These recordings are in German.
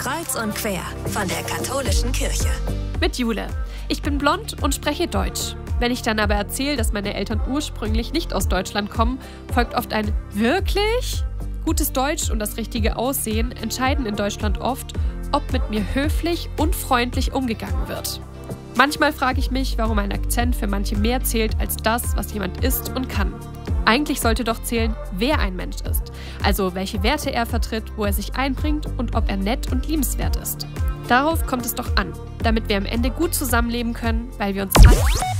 Kreuz und quer von der katholischen Kirche. Mit Jule. Ich bin blond und spreche Deutsch. Wenn ich dann aber erzähle, dass meine Eltern ursprünglich nicht aus Deutschland kommen, folgt oft ein „Wirklich?" Gutes Deutsch und das richtige Aussehen entscheiden in Deutschland oft, ob mit mir höflich und freundlich umgegangen wird. Manchmal frage ich mich, warum ein Akzent für manche mehr zählt als das, was jemand ist und kann. Eigentlich sollte doch zählen, wer ein Mensch ist. Also welche Werte er vertritt, wo er sich einbringt und ob er nett und liebenswert ist. Darauf kommt es doch an, damit wir am Ende gut zusammenleben können, weil wir uns alle...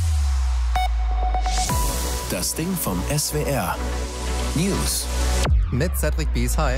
Das Ding vom SWR. News. Mit Cedric Bies, hi.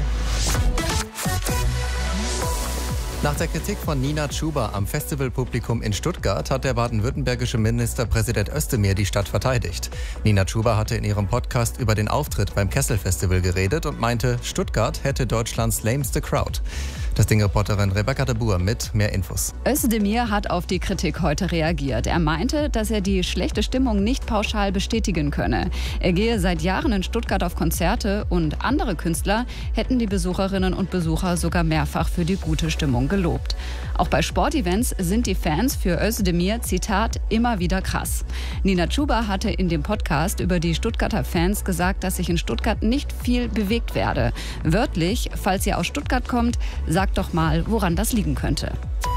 Nach der Kritik von Nina Chuba am Festivalpublikum in Stuttgart hat der baden-württembergische Ministerpräsident Özdemir die Stadt verteidigt. Nina Chuba hatte in ihrem Podcast über den Auftritt beim Kessel-Festival geredet und meinte, Stuttgart hätte Deutschlands lameste Crowd. Das Ding-Reporterin Rebecca de Boer mit mehr Infos. Özdemir hat auf die Kritik heute reagiert. Er meinte, dass er die schlechte Stimmung nicht pauschal bestätigen könne. Er gehe seit Jahren in Stuttgart auf Konzerte und andere Künstler hätten die Besucherinnen und Besucher sogar mehrfach für die gute Stimmung gelobt. Auch bei Sportevents sind die Fans für Özdemir, Zitat, immer wieder krass. Nina Chuba hatte in dem Podcast über die Stuttgarter Fans gesagt, dass sich in Stuttgart nicht viel bewegt werde. Wörtlich, falls ihr aus Stuttgart kommt, sagt doch mal, woran das liegen könnte.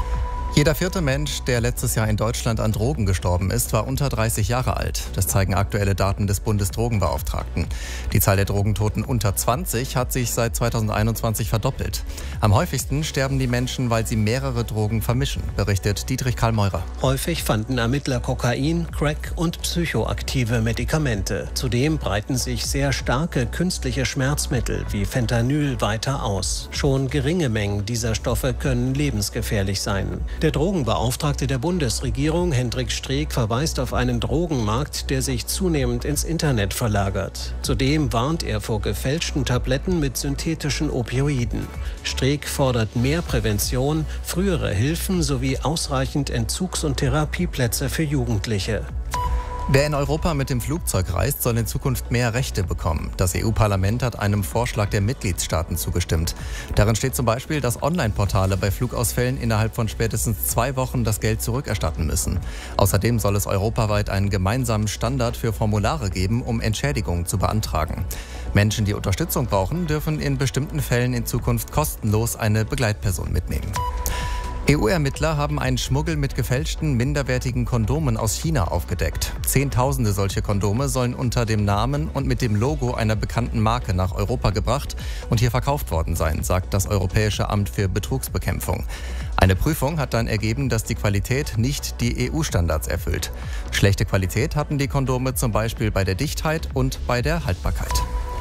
Jeder vierte Mensch, der letztes Jahr in Deutschland an Drogen gestorben ist, war unter 30 Jahre alt. Das zeigen aktuelle Daten des Bundesdrogenbeauftragten. Die Zahl der Drogentoten unter 20 hat sich seit 2021 verdoppelt. Am häufigsten sterben die Menschen, weil sie mehrere Drogen vermischen, berichtet Dietrich Karl Meurer. Häufig fanden Ermittler Kokain, Crack und psychoaktive Medikamente. Zudem breiten sich sehr starke künstliche Schmerzmittel wie Fentanyl weiter aus. Schon geringe Mengen dieser Stoffe können lebensgefährlich sein. Der Drogenbeauftragte der Bundesregierung, Hendrik Streeck, verweist auf einen Drogenmarkt, der sich zunehmend ins Internet verlagert. Zudem warnt er vor gefälschten Tabletten mit synthetischen Opioiden. Streeck fordert mehr Prävention, frühere Hilfen sowie ausreichend Entzugs- und Therapieplätze für Jugendliche. Wer in Europa mit dem Flugzeug reist, soll in Zukunft mehr Rechte bekommen. Das EU-Parlament hat einem Vorschlag der Mitgliedstaaten zugestimmt. Darin steht zum Beispiel, dass Online-Portale bei Flugausfällen innerhalb von spätestens 2 Wochen das Geld zurückerstatten müssen. Außerdem soll es europaweit einen gemeinsamen Standard für Formulare geben, um Entschädigungen zu beantragen. Menschen, die Unterstützung brauchen, dürfen in bestimmten Fällen in Zukunft kostenlos eine Begleitperson mitnehmen. EU-Ermittler haben einen Schmuggel mit gefälschten, minderwertigen Kondomen aus China aufgedeckt. Zehntausende solche Kondome sollen unter dem Namen und mit dem Logo einer bekannten Marke nach Europa gebracht und hier verkauft worden sein, sagt das Europäische Amt für Betrugsbekämpfung. Eine Prüfung hat dann ergeben, dass die Qualität nicht die EU-Standards erfüllt. Schlechte Qualität hatten die Kondome zum Beispiel bei der Dichtheit und bei der Haltbarkeit.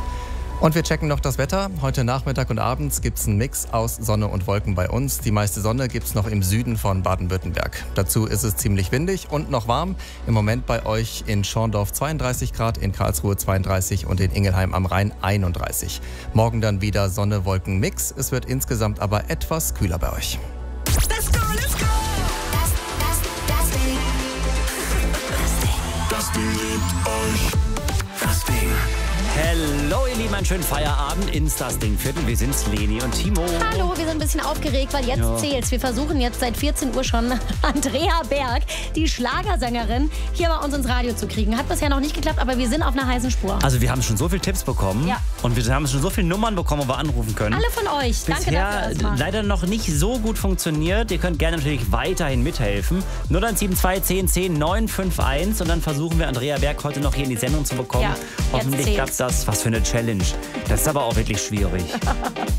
Und wir checken noch das Wetter. Heute Nachmittag und abends gibt es einen Mix aus Sonne und Wolken bei uns. Die meiste Sonne gibt es noch im Süden von Baden-Württemberg. Dazu ist es ziemlich windig und noch warm. Im Moment bei euch in Schorndorf 32 Grad, in Karlsruhe 32 und in Ingelheim am Rhein 31. Morgen dann wieder Sonne, Wolken, Mix. Es wird insgesamt aber etwas kühler bei euch. Let's go, let's go! Das Ding liebt euch. Das Ding. Hallo ihr Lieben, einen schönen Feierabend ins Das Ding Viertel. Wir sind's, Leni und Timo. Hallo, wir sind ein bisschen aufgeregt, weil jetzt zählt's. Wir versuchen jetzt seit 14 Uhr schon Andrea Berg, die Schlagersängerin, hier bei uns ins Radio zu kriegen. Hat bisher noch nicht geklappt, aber wir sind auf einer heißen Spur. Also wir haben schon so viele Tipps bekommen und wir haben schon so viele Nummern bekommen, wo wir anrufen können. Alle von euch. Danke dafür erstmal. Leider noch nicht so gut funktioniert. Ihr könnt gerne natürlich weiterhin mithelfen. 0172 10 10 951 und dann versuchen wir Andrea Berg heute noch hier in die Sendung zu bekommen. Ja, hoffentlich klappt das. Was für eine Challenge. Das ist aber auch wirklich schwierig.